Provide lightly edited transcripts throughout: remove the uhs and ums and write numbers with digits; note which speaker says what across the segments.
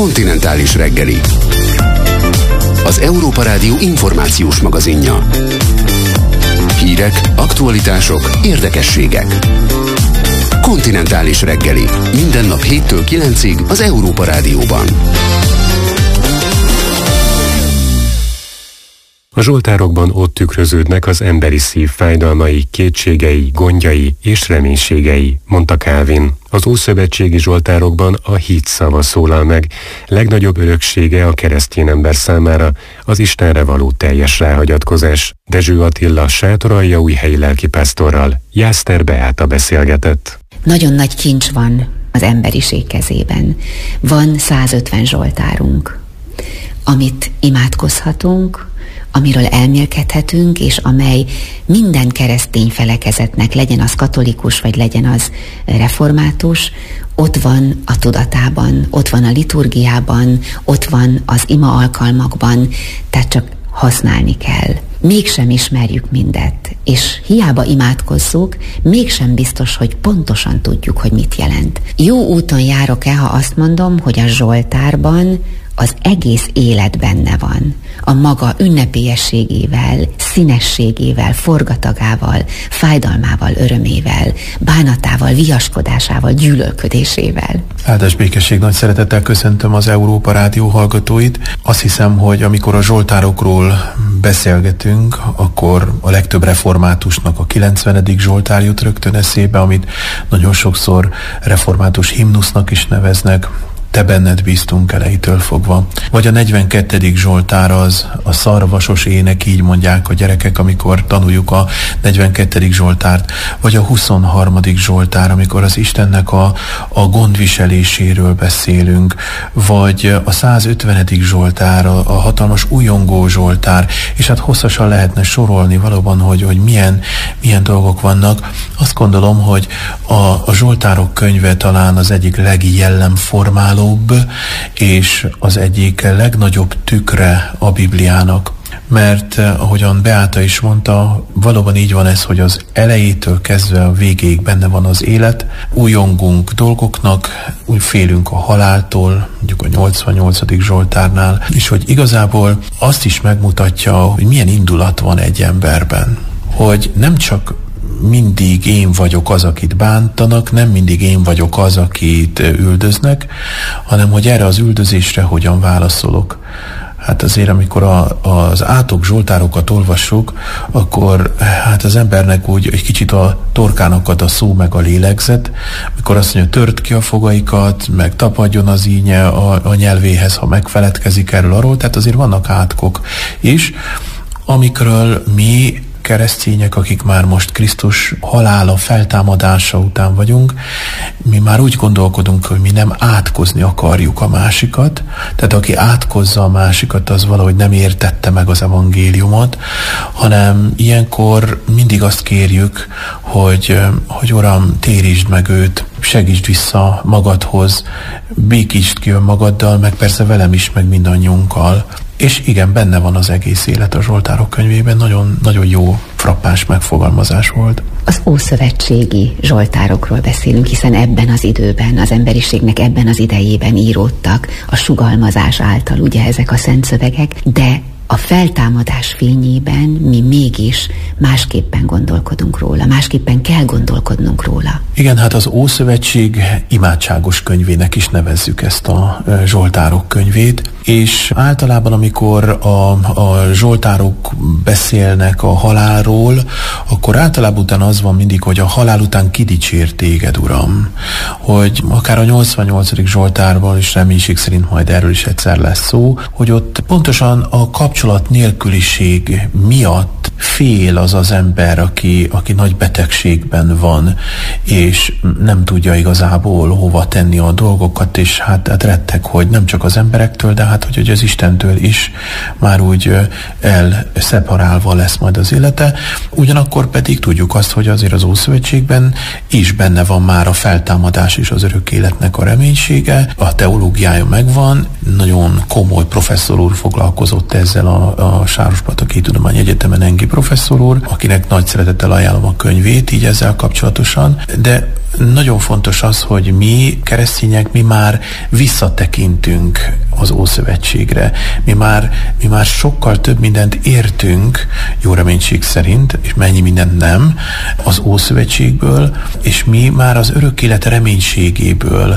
Speaker 1: Kontinentális reggeli. Az Európa Rádió információs magazinja. Hírek, aktualitások, érdekességek. Kontinentális reggeli. Minden nap 7-től 9-ig az Európa Rádióban.
Speaker 2: A zsoltárokban ott tükröződnek az emberi szív fájdalmai, kétségei, gondjai és reménységei, mondta Calvin. Az ószövetségi zsoltárokban a hit szava szólal meg, legnagyobb öröksége a keresztény ember számára az Istenre való teljes ráhagyatkozás. Dezső Attila sátoraljaújhelyi lelkipásztorral Jászter Beáta beszélgetett.
Speaker 3: Nagyon nagy kincs van az emberiség kezében. Van 150 zsoltárunk, amit imádkozhatunk, amiről elmélkedhetünk, és amely minden keresztény felekezetnek, legyen az katolikus, vagy legyen az református, ott van a tudatában, ott van a liturgiában, ott van az ima alkalmakban, tehát csak használni kell. Mégsem ismerjük mindet, és hiába imádkozzuk, mégsem biztos, hogy pontosan tudjuk, hogy mit jelent. Jó úton járok-e, ha azt mondom, hogy a zsoltárban az egész élet benne van. A maga ünnepélyességével, színességével, forgatagával, fájdalmával, örömével, bánatával, viaskodásával, gyűlölködésével.
Speaker 4: Áldás békesség, nagy szeretettel köszöntöm az Európa Rádió hallgatóit. Azt hiszem, hogy amikor a zsoltárokról beszélgetünk, akkor a legtöbb reformátusnak a 90. zsoltár jut rögtön eszébe, amit nagyon sokszor református himnusznak is neveznek. Te benned bíztunk elejétől fogva. Vagy a 42. zsoltár az a szarvasos ének, így mondják a gyerekek, amikor tanuljuk a 42. zsoltárt. Vagy a 23. zsoltár, amikor az Istennek a gondviseléséről beszélünk. Vagy a 150. zsoltár, a hatalmas újongó zsoltár, és hát hosszasan lehetne sorolni valóban, hogy milyen dolgok vannak. Azt gondolom, hogy a zsoltárok könyve talán az egyik legjellemformáló és az egyik legnagyobb tükre a Bibliának. Mert ahogyan Beáta is mondta, valóban így van ez, hogy az elejétől kezdve a végéig benne van az élet. Újongunk dolgoknak, úgy félünk a haláltól, mondjuk a 88. zsoltárnál, és hogy igazából azt is megmutatja, hogy milyen indulat van egy emberben. Hogy nem csak mindig én vagyok az, akit bántanak, nem mindig én vagyok az, akit üldöznek, hanem hogy erre az üldözésre hogyan válaszolok. Hát azért, amikor az átok zsoltárokat olvassuk, akkor hát az embernek úgy egy kicsit a torkán akad a szó meg a lélegzet, amikor azt mondja, tört ki a fogaikat, meg tapadjon az ínye a nyelvéhez, ha megfeledkezik erről arról, tehát azért vannak átkok is, amikről mi keresztények, akik már most Krisztus halála, feltámadása után vagyunk, mi már úgy gondolkodunk, hogy mi nem átkozni akarjuk a másikat, tehát aki átkozza a másikat, az valahogy nem értette meg az evangéliumot, hanem ilyenkor mindig azt kérjük, hogy Uram, térítsd meg őt, segítsd vissza magadhoz, békítsd ki önmagaddal, meg persze velem is, meg mindannyiunkkal. És igen, benne van az egész élet a zsoltárok könyvében, nagyon, nagyon jó, frappáns megfogalmazás volt.
Speaker 3: Az ószövetségi zsoltárokról beszélünk, hiszen ebben az időben, az emberiségnek ebben az idejében íródtak a sugalmazás által ugye ezek a szent szövegek, de a feltámadás fényében mi mégis másképpen gondolkodunk róla, másképpen kell gondolkodnunk róla.
Speaker 4: Igen, hát az Ószövetség imádságos könyvének is nevezzük ezt a zsoltárok könyvét, és általában amikor a zsoltárok beszélnek a halálról, akkor általában utána az van mindig, hogy a halál után kidicsér téged, Uram. Hogy akár a 88. zsoltárban is reménység szerint majd erről is egyszer lesz szó, hogy ott pontosan a kapcsolat nélküliség miatt fél az ember, aki nagy betegségben van, és nem tudja igazából hova tenni a dolgokat, és hát retteg, hogy nem csak az emberektől, de hát hogy az Istentől is már úgy elszeparálva lesz majd az élete. Ugyanakkor pedig tudjuk azt, hogy azért az Ószövetségben is benne van már a feltámadás és az örök életnek a reménysége, a teológiája megvan, nagyon komoly professzor úr foglalkozott ezzel a Sárospataki Tudományi Egyetemen, Engi professzor úr, akinek nagy szeretettel ajánlom a könyvét így ezzel kapcsolatosan, de nagyon fontos az, hogy mi keresztények, mi már visszatekintünk az Ószövetségre. Mi már sokkal több mindent értünk, jó reménység szerint, és mennyi mindent nem, az Ószövetségből, és mi már az örök élet reménységéből,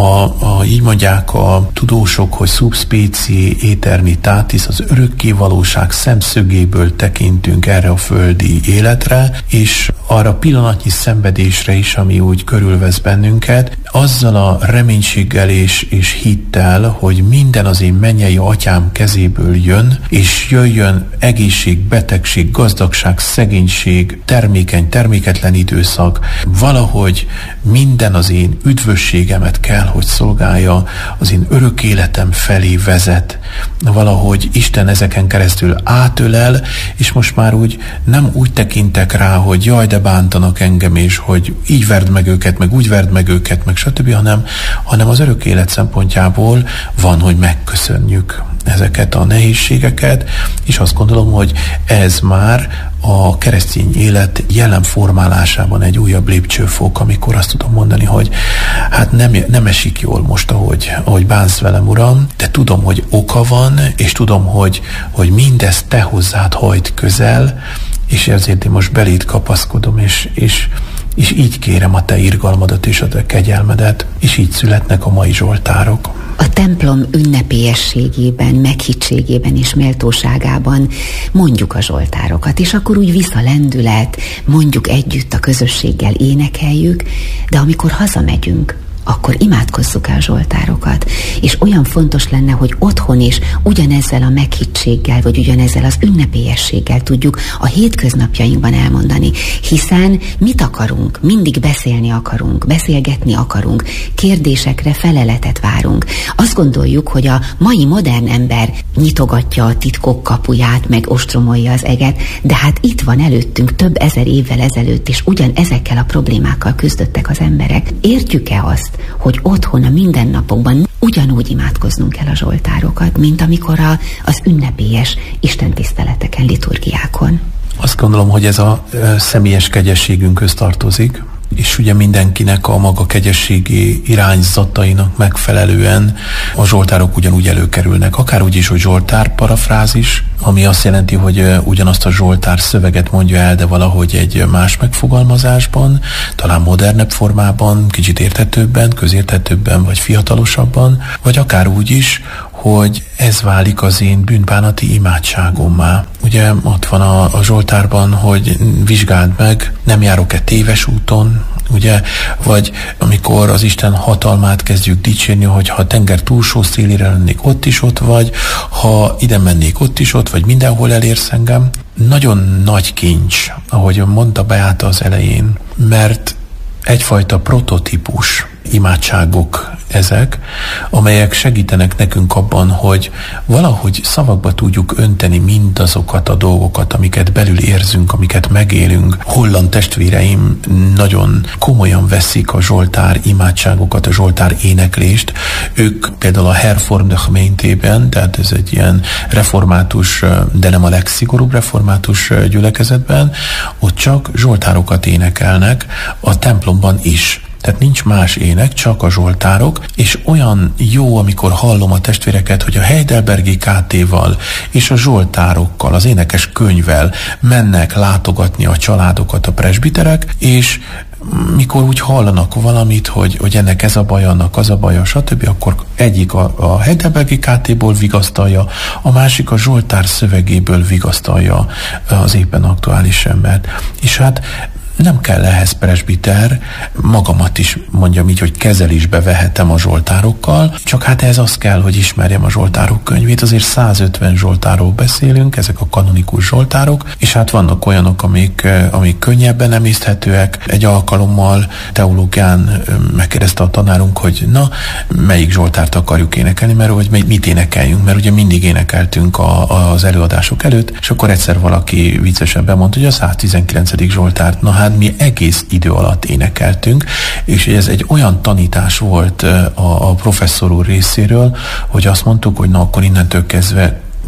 Speaker 4: így mondják a tudósok, hogy subspecie aeternitatis, az örökké valóság szemszögéből tekintünk erre a földi életre, és arra pillanatnyi szenvedésre is, ami úgy körülvesz bennünket, azzal a reménységgel és hittel, hogy minden az én mennyei atyám kezéből jön, és jöjjön egészség, betegség, gazdagság, szegénység, terméketlen időszak. Valahogy minden az én üdvösségemet kell, hogy szolgálja, az én örök életem felé vezet. Valahogy Isten ezeken keresztül átölel, és most már nem úgy tekintek rá, hogy jaj, de bántanak engem, és hogy így verd meg őket, meg úgy verd meg őket, meg stb., hanem az örök élet szempontjából van, hogy megköszönjük ezeket a nehézségeket, és azt gondolom, hogy ez már a keresztény élet jelen formálásában egy újabb lépcsőfok, amikor azt tudom mondani, hogy hát nem esik jól most, ahogy bánsz velem, Uram, de tudom, hogy oka van, és tudom, hogy mindezt te hozzád hajt közel, és ezért én most beléd kapaszkodom, és így kérem a te irgalmadat és a te kegyelmedet, és így születnek a mai zsoltárok.
Speaker 3: A templom ünnepélyességében, meghittségében és méltóságában mondjuk a zsoltárokat, és akkor úgy visz a lendület, mondjuk együtt a közösséggel énekeljük, de amikor hazamegyünk, akkor imádkozzuk el zsoltárokat. És olyan fontos lenne, hogy otthon is ugyanezzel a meghittséggel, vagy ugyanezzel az ünnepélyességgel tudjuk a hétköznapjainkban elmondani. Hiszen mit akarunk? Mindig beszélni akarunk, beszélgetni akarunk, kérdésekre feleletet várunk. Azt gondoljuk, hogy a mai modern ember nyitogatja a titkok kapuját, meg ostromolja az eget, de hát itt van előttünk több ezer évvel ezelőtt, és ugyanezekkel a problémákkal küzdöttek az emberek. Értjük-e azt, hogy otthon a mindennapokban ugyanúgy imádkoznunk kell a zsoltárokat, mint amikor az ünnepélyes istentiszteleteken, liturgiákon?
Speaker 4: Azt gondolom, hogy ez a személyes kegyességünkhöz tartozik, és ugye mindenkinek a maga kegyességi irányzatainak megfelelően a zsoltárok ugyanúgy előkerülnek. Akár úgy is, hogy zsoltár parafrázis, ami azt jelenti, hogy ugyanazt a zsoltár szöveget mondja el, de valahogy egy más megfogalmazásban, talán modernebb formában, kicsit érthetőbben, közérthetőbben, vagy fiatalosabban, vagy akár úgy is, hogy ez válik az én bűnbánati imádságommá. Ugye ott van a zsoltárban, hogy vizsgáld meg, nem járok-e téves úton, ugye, vagy amikor az Isten hatalmát kezdjük dicsérni, hogy ha a tenger túlsó szélére lennék, ott is ott vagy, ha ide mennék, ott is ott vagy, mindenhol elérsz engem. Nagyon nagy kincs, ahogy mondta Beáta az elején, mert egyfajta prototípus imádságok ezek, amelyek segítenek nekünk abban, hogy valahogy szavakba tudjuk önteni mindazokat a dolgokat, amiket belül érzünk, amiket megélünk. Holland testvéreim nagyon komolyan veszik a zsoltár imádságokat, a zsoltár éneklést. Ők például a Hervormde gemeentében, tehát ez egy ilyen református, de nem a legszigorúbb református gyülekezetben, ott csak zsoltárokat énekelnek, a templomban is. Tehát nincs más ének, csak a zsoltárok, és olyan jó, amikor hallom a testvéreket, hogy a Heidelbergi KT-val és a zsoltárokkal, az énekes könyvvel mennek látogatni a családokat a presbiterek, és mikor úgy hallanak valamit, hogy ennek ez a baj, annak az a baja, stb., akkor egyik a Heidelbergi KT-ból vigasztalja, a másik a zsoltár szövegéből vigasztalja az éppen aktuális embert. És hát nem kell ehhez presbiter, magamat is mondjam így, hogy kezelésbe vehetem a zsoltárokkal, csak hát ez az kell, hogy ismerjem a zsoltárok könyvét, azért 150 zsoltárról beszélünk, ezek a kanonikus zsoltárok, és hát vannak olyanok, amik könnyebben emészthetőek. Egy alkalommal teológián megkérdezte a tanárunk, hogy na, melyik zsoltárt akarjuk énekelni, mert hogy mit énekeljünk, mert ugye mindig énekeltünk az előadások előtt, és akkor egyszer valaki viccesen bemondta, hogy a 119. zsoltárt, na hát mi egész idő alatt énekeltünk, és ez egy olyan tanítás volt a professzor úr részéről, hogy azt mondtuk, hogy na akkor innentől kezdve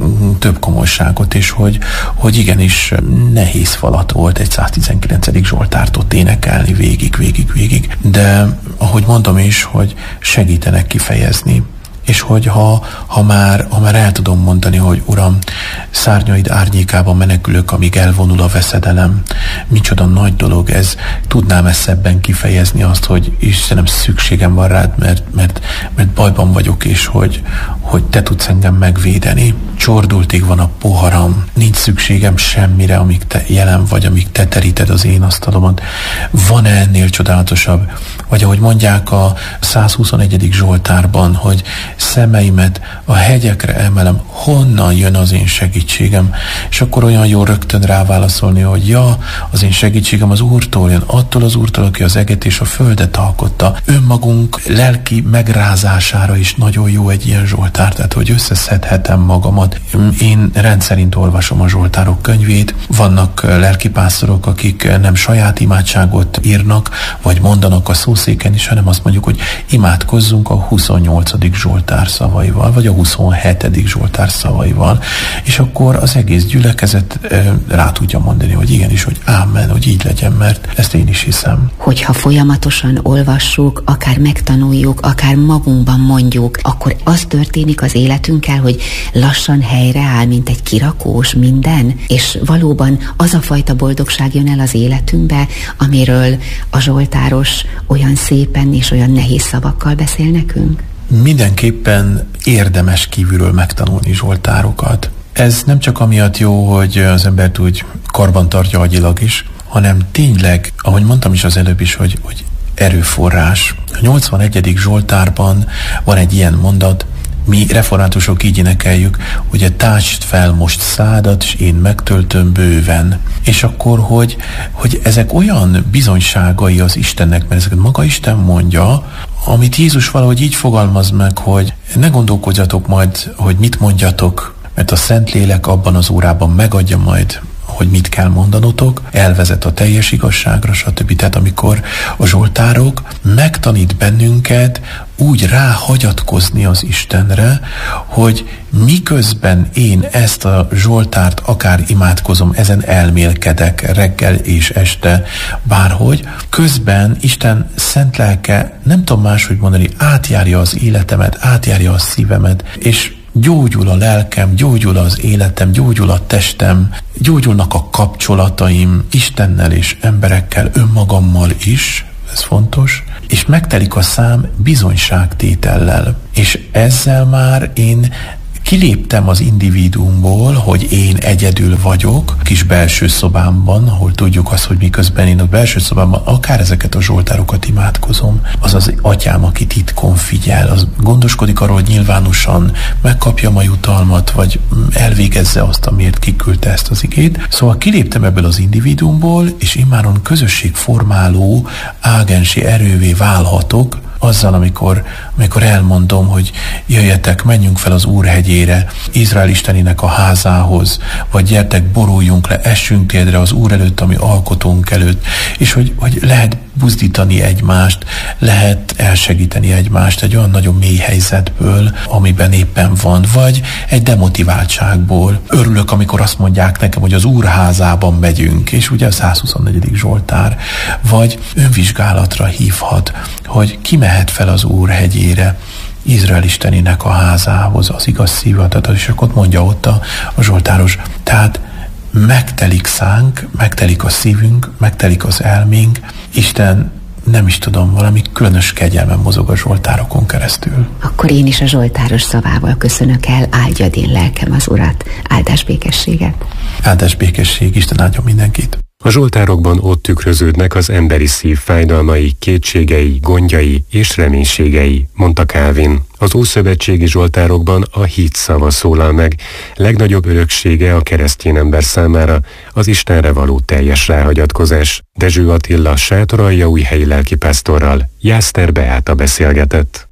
Speaker 4: több komolyságot, és hogy igenis nehéz falat volt egy 119. Zsoltárt ott énekelni végig, de ahogy mondom is, hogy segítenek kifejezni, és hogy ha már el tudom mondani, hogy Uram, szárnyaid árnyékában menekülök, amíg elvonul a veszedelem, micsoda nagy dolog ez, tudnám ezt szebben kifejezni azt, hogy Istenem, szükségem van rád, mert bajban vagyok, és hogy te tudsz engem megvédeni. Csordultig van a poharam, nincs szükségem semmire, amíg te jelen vagy, amíg te teríted az én asztalomat. Van-e ennél csodálatosabb? Vagy ahogy mondják a 121. Zsoltárban, hogy szemeimet a hegyekre emelem, honnan jön az én segítségem? És akkor olyan jó rögtön ráválaszolni, hogy az én segítségem az Úrtól jön, attól az Úrtól, aki az eget és a földet alkotta. Önmagunk lelki megrázására is nagyon jó egy ilyen zsoltár, tehát hogy összeszedhetem magamat. Én rendszerint olvasom a zsoltárok könyvét, vannak lelkipásztorok, akik nem saját imádságot írnak, vagy mondanak a szószéken is, hanem azt mondjuk, hogy imádkozzunk a 28. Zsoltár szavaival, vagy a 27. Zsoltár szavaival, és akkor az egész gyülekezet rá tudja mondani, hogy igenis, hogy ámen, hogy így legyen, mert ezt én is hiszem.
Speaker 3: Hogyha folyamatosan olvassuk, akár megtanuljuk, akár magunkban mondjuk, akkor az történik az életünkkel, hogy lassan helyreáll, mint egy kirakós minden, és valóban az a fajta boldogság jön el az életünkbe, amiről a zsoltáros olyan szépen és olyan nehéz szavakkal beszél nekünk?
Speaker 4: Mindenképpen érdemes kívülről megtanulni zsoltárokat. Ez nem csak amiatt jó, hogy az embert úgy karban tartja agyilag is, hanem tényleg, ahogy mondtam is az előbb is, hogy erőforrás. A 81. Zsoltárban van egy ilyen mondat, mi reformátusok így énekeljük, ugye tácsd fel most szádat, és én megtöltöm bőven. És akkor, hogy ezek olyan bizonyságai az Istennek, mert ezeket maga Isten mondja, amit Jézus valahogy így fogalmaz meg, hogy ne gondolkodjatok majd, hogy mit mondjatok, mert a Szentlélek abban az órában megadja majd, hogy mit kell mondanotok, elvezet a teljes igazságra, stb. Tehát amikor a zsoltárok megtanít bennünket úgy ráhagyatkozni az Istenre, hogy miközben én ezt a zsoltárt akár imádkozom, ezen elmélkedek reggel és este, bárhogy, közben Isten szent lelke, nem tudom máshogy mondani, átjárja az életemet, átjárja a szívemet, és gyógyul a lelkem, gyógyul az életem, gyógyul a testem, gyógyulnak a kapcsolataim Istennel és emberekkel, önmagammal is, ez fontos, és megtelik a szám bizonyságtétellel. És ezzel már én kiléptem az individuumból, hogy én egyedül vagyok, kis belső szobámban, ahol tudjuk azt, hogy miközben én a belső szobámban akár ezeket a zsoltárokat imádkozom, az az atyám, aki titkon figyel, az gondoskodik arról, hogy nyilvánosan megkapja a jutalmat, vagy elvégezze azt, amiért kiküldte ezt az igét. Szóval kiléptem ebből az individuumból, és immáron közösségformáló ágensi erővé válhatok, azzal, amikor elmondom, hogy jöjjetek, menjünk fel az Úr hegyére, Izrael Istenének a házához, vagy gyertek, boruljunk le, essünk térdre az Úr előtt, ami alkotónk előtt, és hogy lehet buzdítani egymást, lehet elsegíteni egymást egy olyan nagyon mély helyzetből, amiben éppen van, vagy egy demotiváltságból. Örülök, amikor azt mondják nekem, hogy az Úr házában megyünk, és ugye a 124. Zsoltár, vagy önvizsgálatra hívhat, hogy ki mehet fel az Úr hegyére, Izrael Istenének a házához, az igaz szívadat, és akkor mondja ott a zsoltáros. Tehát megtelik szánk, megtelik a szívünk, megtelik az elménk, Isten, nem is tudom, valami különös kegyelmen mozog a zsoltárokon keresztül.
Speaker 3: Akkor én is a zsoltáros szavával köszönök el, áldjad én lelkem az Urat, áldás békességet.
Speaker 4: Áldás békesség, Isten áldjon mindenkit.
Speaker 2: A zsoltárokban ott tükröződnek az emberi szív fájdalmai, kétségei, gondjai és reménységei, mondta Calvin. Az ószövetségi zsoltárokban a hit szava szólal meg, legnagyobb öröksége a keresztény ember számára az Istenre való teljes ráhagyatkozás. Dezső Attila sátoraljaújhelyi lelkipásztorral Jászter Beáta beszélgetett.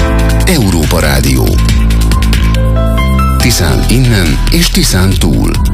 Speaker 1: Európa Rádió. Tiszán innen és Tiszán túl.